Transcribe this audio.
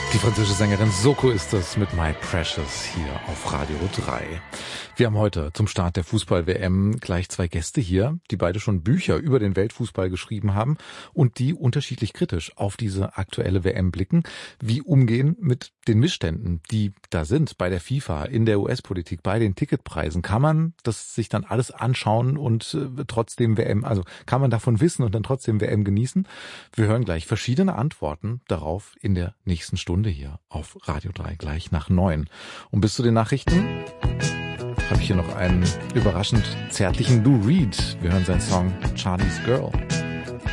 Die französische Sängerin Soko ist das mit My Precious hier auf Radio 3. Wir haben heute zum Start der Fußball-WM gleich zwei Gäste hier, die beide schon Bücher über den Weltfußball geschrieben haben und die unterschiedlich kritisch auf diese aktuelle WM blicken, wie umgehen mit den Missständen, die da sind bei der FIFA, in der US-Politik, bei den Ticketpreisen. Kann man das sich dann alles anschauen und trotzdem WM, also kann man davon wissen und dann trotzdem WM genießen? Wir hören gleich verschiedene Antworten darauf in der nächsten Stunde hier auf Radio 3, gleich nach 9. Und bis zu den Nachrichten habe ich hier noch einen überraschend zärtlichen Lou Reed. Wir hören seinen Song Charlie's Girl.